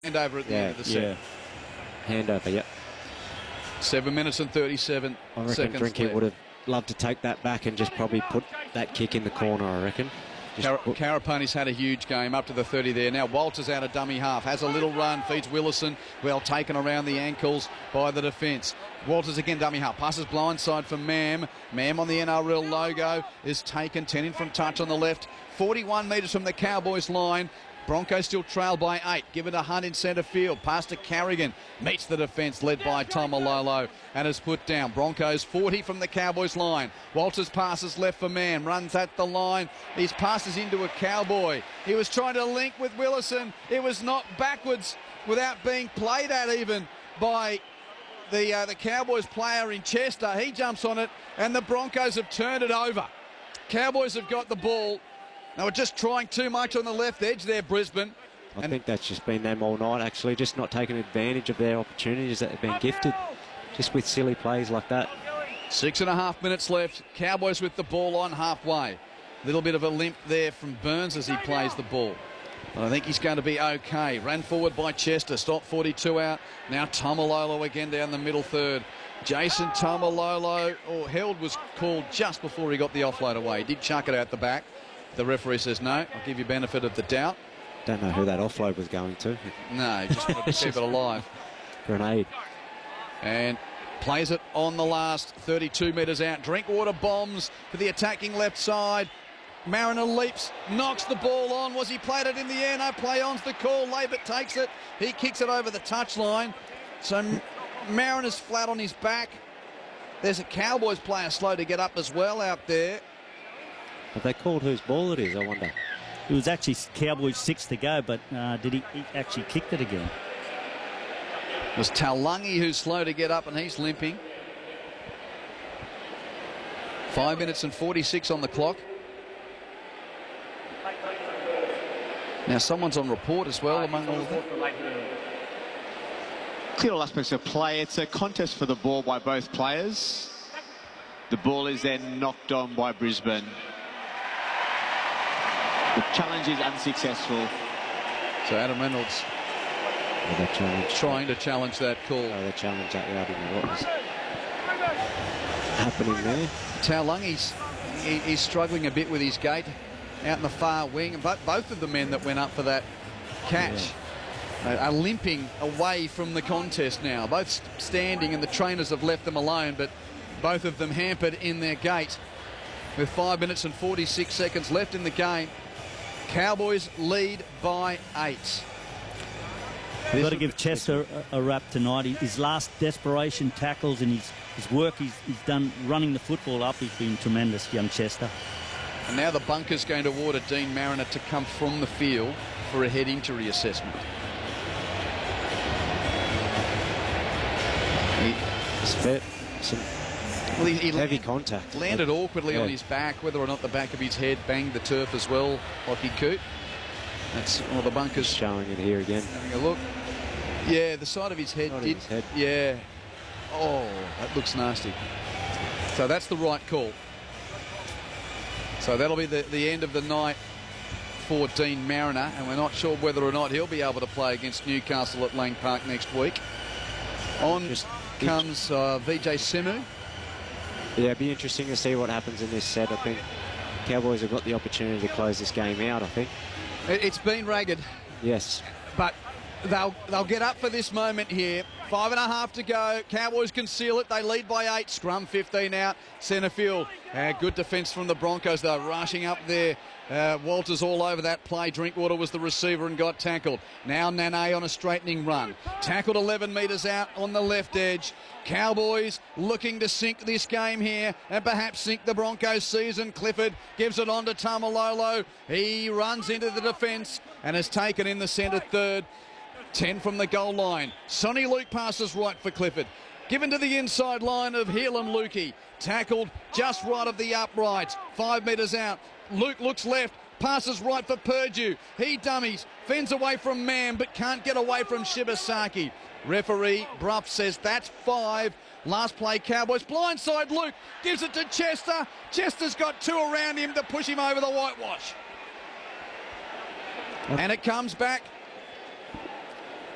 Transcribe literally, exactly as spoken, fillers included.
Hand over at the yeah, end of the set. Yeah. Hand over, yep. Seven minutes and thirty-seven I reckon seconds Drinky left. would have loved to take that back and just probably put that kick in the corner, I reckon. Car Caraponi's had a huge game, up to the thirty there. Now Walters out of dummy half, has a little run, feeds Willison, well taken around the ankles by the defence. Walters again dummy half, passes blindside for Mam. Mam on the N R L logo is taken, ten in from touch on the left, forty-one metres from the Cowboys line. Broncos still trail by eight. Give it a Hunt in centre field. Pass to Carrigan. Meets the defence led by Tomalolo and is put down. Broncos forty from the Cowboys line. Walters passes left for Mam. Runs at the line. His passes into a Cowboy. He was trying to link with Willison. It was knocked backwards without being played at even by the, uh, the Cowboys player in Chester. He jumps on it and the Broncos have turned it over. Cowboys have got the ball. They were just trying too much on the left edge there, Brisbane. I and think that's just been them all night, actually, just not taking advantage of their opportunities that have been gifted, just with silly plays like that. Six and a half minutes left. Cowboys with the ball on halfway. Little bit of a limp there from Burns as he plays the ball. But I think he's going to be okay. Ran forward by Chester. Stop forty-two out. Now Tomalolo again down the middle third. Jason Tomalolo, or held was called just before he got the offload away. He did chuck it out the back. The referee says, no, I'll give you benefit of the doubt. Don't know who that offload was going to. No, just wanted to keep it alive. Grenade. And plays it on the last thirty-two metres out. Drinkwater bombs to the attacking left side. Mariner leaps, knocks the ball on. Was he played it in the air? No, play on's the call. Labert takes it. He kicks it over the touchline. So Mariner's flat on his back. There's a Cowboys player slow to get up as well out there. Have they called whose ball it is, I wonder? It was actually Cowboys six to go, but uh, did he, he actually kicked it again? It was Taulagi who's slow to get up and he's limping. Five minutes and forty-six on the clock. Now someone's on report as well among all of them. Clear all aspects of play. It's a contest for the ball by both players. The ball is then knocked on by Brisbane. The challenge is unsuccessful. So Adam Reynolds Oh, challenge trying to challenge that call. Oh, they challenged that. Yeah, I didn't know what was happening there. Taulagi's he, he's struggling a bit with his gait out in the far wing. But both of the men that went up for that catch yeah. are limping away from the contest now. Both standing and the trainers have left them alone, but both of them hampered in their gait. With five minutes and forty-six seconds left in the game, Cowboys lead by eight. We've got to give Chester a, a rap tonight. His last desperation tackles and his, his work he's, he's done running the football up has been tremendous, young Chester. And now the bunker's going to order Dean Mariner to come from the field for a head injury assessment. He, It's fair. Some well, he, he heavy land, contact. landed awkwardly yeah. on his back, whether or not the back of his head banged the turf as well, Hockey Coot. That's one of the bunkers showing it here again. Having a look. Yeah, the side of his head Not did. his head. Yeah. Oh, that looks nasty. So that's the right call. So that'll be the, the end of the night for Dean Mariner, and we're not sure whether or not he'll be able to play against Newcastle at Lang Park next week. On Just comes uh, V J Semu. Yeah, it'd be interesting to see what happens in this set. I think Cowboys have got the opportunity to close this game out, I think. It's been ragged. Yes. But they'll they'll get up for this moment here. Five and a half to go. Cowboys can seal it. They lead by eight. Scrum fifteen out. Centre field. Uh, good defence from the Broncos. They're rushing up there. Uh, Walters all over that play. Drinkwater was the receiver and got tackled. Now Nane on a straightening run. Tackled eleven metres out on the left edge. Cowboys looking to sink this game here and perhaps sink the Broncos season. Clifford gives it on to Tomalolo. He runs into the defence and is taken in the centre third. ten from the goal line. Sonny Luke passes right for Clifford. Given to the inside line of Helam Lukey. Tackled just right of the uprights. Five metres out. Luke looks left. Passes right for Purdue. He dummies. Fends away from Mam but can't get away from Shibasaki. Referee Bruff says that's five. Last play Cowboys. Blindside Luke. Gives it to Chester. Chester's got two around him to push him over the whitewash. And it comes back